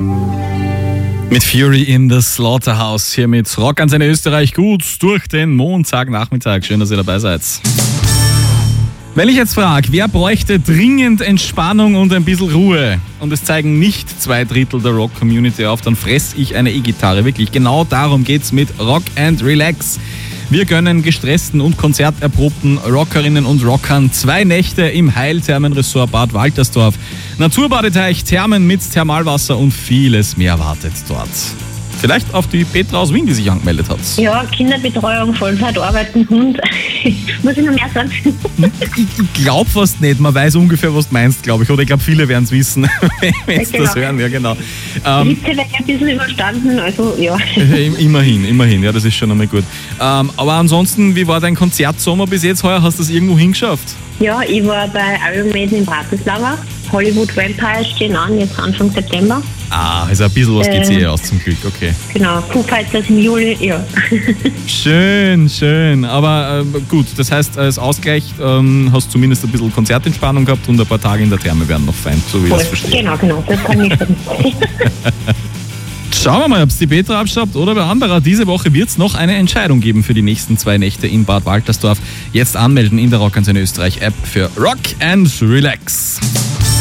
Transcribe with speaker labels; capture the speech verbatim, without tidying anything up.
Speaker 1: Mit Fury in the Slaughterhouse hier mit Rock an seine Österreich gut durch den Montagnachmittag. Schön, dass ihr dabei seid. Wenn ich jetzt frage, wer bräuchte dringend Entspannung und ein bisschen Ruhe und es zeigen nicht zwei Drittel der Rock-Community auf, dann fress ich eine E-Gitarre. Wirklich, genau darum geht's mit Rock and Relax. Wir gönnen gestressten und konzerterprobten Rockerinnen und Rockern zwei Nächte im Heilthermenressort Bad Waltersdorf. Naturbadeteich, Thermen mit Thermalwasser und vieles mehr wartet dort. Vielleicht auf die Petra aus Wien, die sich angemeldet hat.
Speaker 2: Ja, Kinderbetreuung, Vollzeit arbeiten, Hund. Muss ich noch mehr sagen?
Speaker 1: Ich, ich glaube fast nicht. Man weiß ungefähr, was du meinst, glaube ich. Oder ich glaube, viele werden es wissen, wenn sie
Speaker 2: genau.
Speaker 1: das hören. Ja, genau. Ähm,
Speaker 2: Witze werden ein bisschen überstanden, also ja.
Speaker 1: Immerhin, immerhin. Ja, das ist schon einmal gut. Ähm, aber ansonsten, wie war dein Konzertsommer bis jetzt heuer? Hast du das irgendwo hingeschafft?
Speaker 2: Ja, ich war bei Iron Maiden in Bratislava. Hollywood Vampires stehen an, jetzt Anfang September.
Speaker 1: Ah, also ein bisschen was geht eh aus zum Glück, okay.
Speaker 2: Genau, Foo Fighters im Juli, ja.
Speaker 1: Schön, schön. Aber äh, gut, das heißt, als Ausgleich ähm, hast du zumindest ein bisschen Konzertentspannung gehabt und ein paar Tage in der Therme wären noch fein, so wie ich das verstehe.
Speaker 2: Genau, genau, das kann ich sagen.
Speaker 1: Schauen wir mal, ob es die Petra abstaubt oder bei anderer. Diese Woche wird es noch eine Entscheidung geben für die nächsten zwei Nächte in Bad Waltersdorf. Jetzt anmelden in der Rock an seine Österreich App für Rock and Relax.